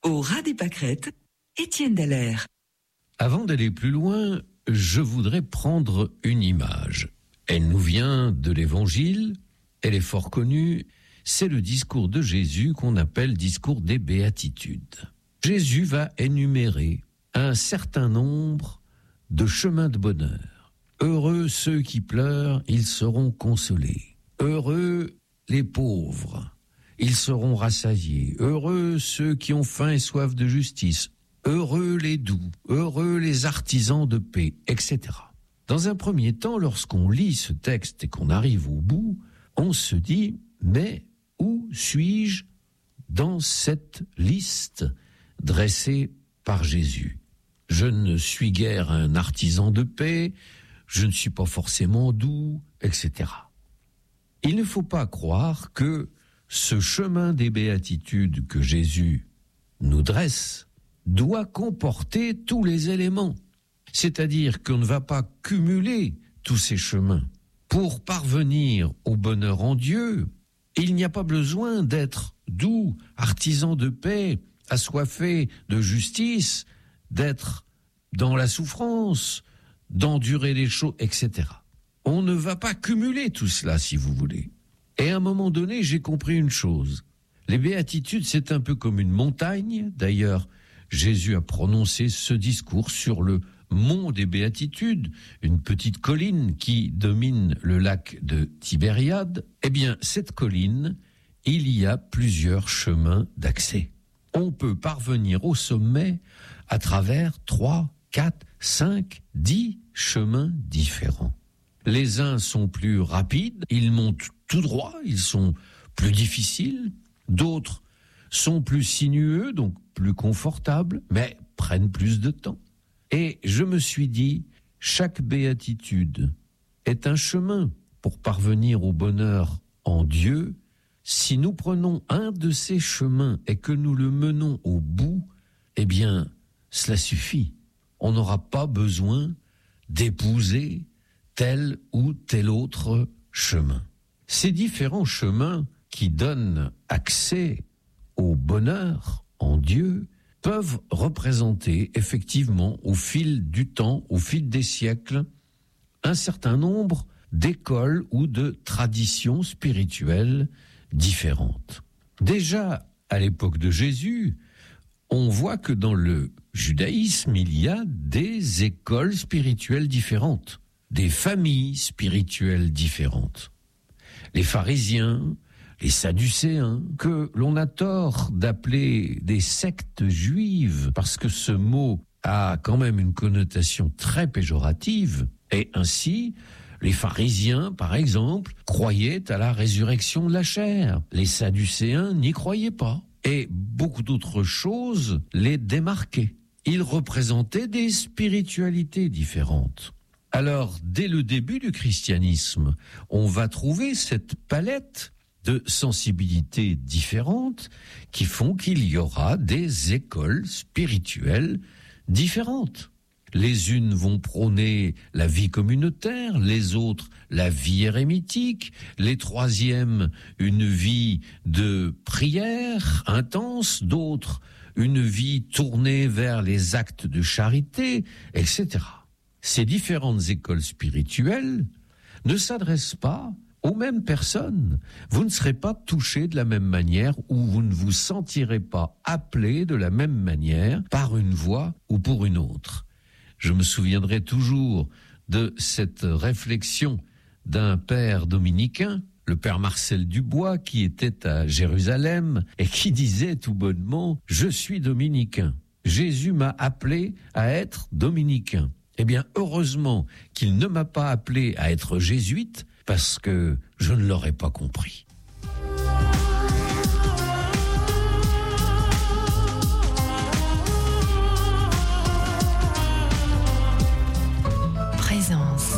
Au ras des pâquerettes, Étienne Dallaire. Avant d'aller plus loin, je voudrais prendre une image. Elle nous vient de l'Évangile, elle est fort connue, c'est le discours de Jésus qu'on appelle discours des béatitudes. Jésus va énumérer un certain nombre de chemins de bonheur. Heureux ceux qui pleurent, ils seront consolés. Heureux les pauvres, ils seront rassasiés. Heureux ceux qui ont faim et soif de justice. Heureux les doux, heureux les artisans de paix, etc. Dans un premier temps, lorsqu'on lit ce texte et qu'on arrive au bout, on se dit, mais où suis-je dans cette liste dressée par Jésus ? Je ne suis guère un artisan de paix, je ne suis pas forcément doux, etc. Il ne faut pas croire que ce chemin des béatitudes que Jésus nous dresse doit comporter tous les éléments. C'est-à-dire qu'on ne va pas cumuler tous ces chemins. Pour parvenir au bonheur en Dieu, il n'y a pas besoin d'être doux, artisan de paix, assoiffé de justice, d'être dans la souffrance, d'endurer les choses, etc. On ne va pas cumuler tout cela, si vous voulez. Et à un moment donné, j'ai compris une chose. Les béatitudes, c'est un peu comme une montagne. D'ailleurs, Jésus a prononcé ce discours sur le mont des béatitudes, une petite colline qui domine le lac de Tibériade. Eh bien, cette colline, il y a plusieurs chemins d'accès. On peut parvenir au sommet à travers 3, 4, 5, 10 chemins différents. Les uns sont plus rapides, ils montent tout droit, ils sont plus difficiles. D'autres sont plus sinueux, donc plus confortables, mais prennent plus de temps. Et je me suis dit, chaque béatitude est un chemin pour parvenir au bonheur en Dieu. Si nous prenons un de ces chemins et que nous le menons au bout, eh bien, cela suffit. On n'aura pas besoin d'épouser tel ou tel autre chemin. Ces différents chemins qui donnent accès au bonheur en Dieu peuvent représenter effectivement au fil du temps, au fil des siècles, un certain nombre d'écoles ou de traditions spirituelles différentes. Déjà à l'époque de Jésus, on voit que dans le judaïsme, il y a des écoles spirituelles différentes, des familles spirituelles différentes. Les pharisiens, les sadducéens, que l'on a tort d'appeler des sectes juives, parce que ce mot a quand même une connotation très péjorative, et ainsi, les pharisiens, par exemple, croyaient à la résurrection de la chair. Les sadducéens n'y croyaient pas. Et beaucoup d'autres choses les démarquaient. Ils représentaient des spiritualités différentes. Alors, dès le début du christianisme, on va trouver cette palette de sensibilités différentes qui font qu'il y aura des écoles spirituelles différentes. Les unes vont prôner la vie communautaire, les autres la vie érémitique, les troisièmes une vie de prière intense, d'autres une vie tournée vers les actes de charité, etc. Ces différentes écoles spirituelles ne s'adressent pas aux mêmes personnes. Vous ne serez pas touché de la même manière ou vous ne vous sentirez pas appelé de la même manière par une voie ou pour une autre. Je me souviendrai toujours de cette réflexion d'un père dominicain, le père Marcel Dubois, qui était à Jérusalem et qui disait tout bonnement « Je suis dominicain. Jésus m'a appelé à être dominicain. » Eh bien, heureusement qu'il ne m'a pas appelé à être jésuite, parce que je ne l'aurais pas compris. Présence.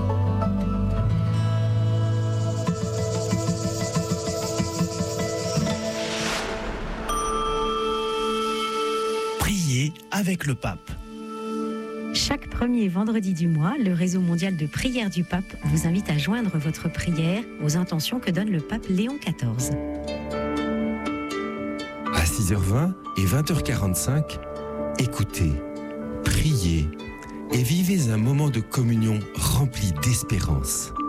Priez avec le pape. Chaque premier vendredi du mois, le réseau mondial de prière du pape vous invite à joindre votre prière aux intentions que donne le pape Léon XIV. 6h20 et 20h45, écoutez, priez et vivez un moment de communion rempli d'espérance.